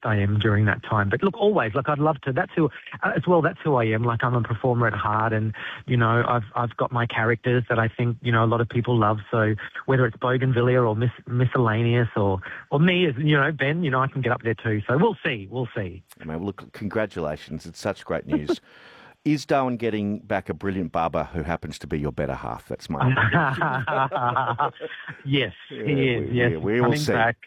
I am during that time. But look, always, like, I'd love to. That's who I am. Like, I'm a performer at heart, and I've got my characters that I think a lot of people love. So whether it's Bougainvillea or Miscellaneous or me as Ben, I can get up there too. So we'll see. Well, look, congratulations! It's such great news. Is Darwin getting back a brilliant barber who happens to be your better half? That's my Yes, he is. Yes, we will see. Back.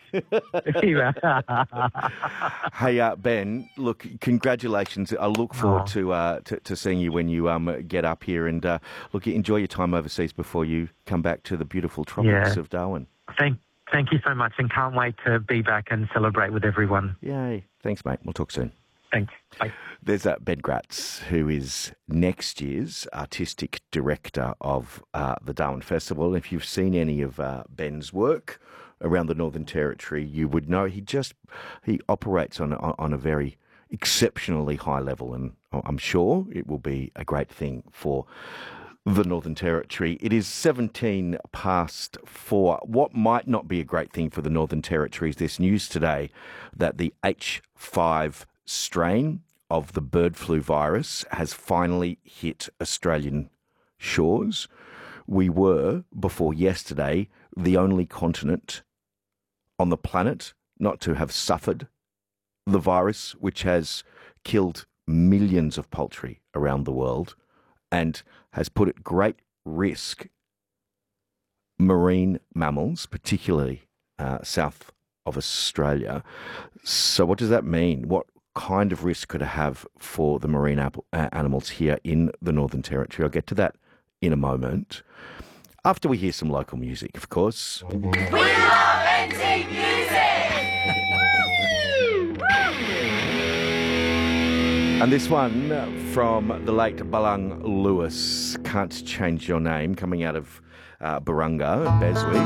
Hey, Ben, look, congratulations. I look forward to seeing you when you get up here. And look, enjoy your time overseas before you come back to the beautiful tropics of Darwin. Thank you so much, and can't wait to be back and celebrate with everyone. Yay. Thanks, mate. We'll talk soon. Thanks. Bye. There's Ben Gratz, who is next year's artistic director of the Darwin Festival. If you've seen any of Ben's work around the Northern Territory, you would know he operates on a very exceptionally high level, and I'm sure it will be a great thing for the Northern Territory. It is 17 past 4. What might not be a great thing for the Northern Territory is this news today that the H5 strain of the bird flu virus has finally hit Australian shores. We were, before yesterday, the only continent on the planet not to have suffered the virus, which has killed millions of poultry around the world and has put at great risk marine mammals, particularly south of Australia. So what does that mean? What kind of risk could it have for the marine animals here in the Northern Territory? I'll get to that in a moment. After we hear some local music, of course. We love NT Music! And this one from the late Balang Lewis, Can't Change Your Name, coming out of Barunga, Beswick.